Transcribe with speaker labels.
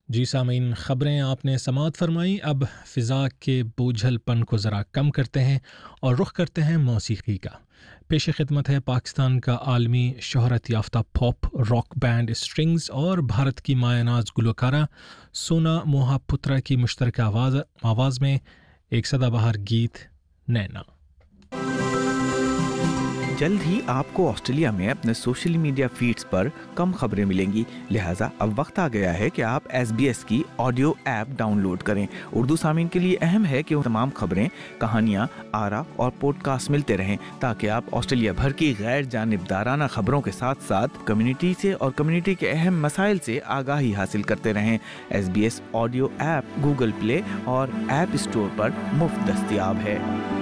Speaker 1: जी सामीन, ख़बरें आपने समाअत फरमाई। अब फ़िज़ा के बोझलपन को ज़रा कम करते हैं और रुख करते हैं मौसीकी का। पेश खिदमत है पाकिस्तान का आलमी शोहरत याफ्ता पॉप रॉक बैंड स्ट्रिंग्स और भारत की मायानाज गुलकारा सोना मोहापुत्रा की मुश्तरका आवाज़ में एक सदाबहार गीत नैना।
Speaker 2: जल्द ही आपको ऑस्ट्रेलिया में अपने सोशल मीडिया फीड्स पर कम खबरें मिलेंगी, लिहाजा अब वक्त आ गया है कि आप SBS की ऑडियो ऐप डाउनलोड करें। उर्दू सामीन के लिए अहम है कि तमाम खबरें, कहानियाँ, आरा और पॉडकास्ट मिलते रहें ताकि आप ऑस्ट्रेलिया भर की गैर जानिबदाराना खबरों के साथ साथ कम्युनिटी से और कम्युनिटी के अहम मसाइल से आगाही हासिल करते रहें। SBS audio app Google play और ऐप स्टोर पर मुफ्त दस्तयाब है।